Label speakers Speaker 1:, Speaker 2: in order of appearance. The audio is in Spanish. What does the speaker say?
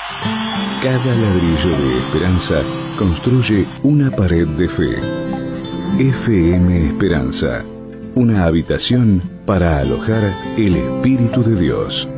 Speaker 1: Cada ladrillo de esperanza construye una pared de fe. FM Esperanza, una habitación para alojar el Espíritu de Dios.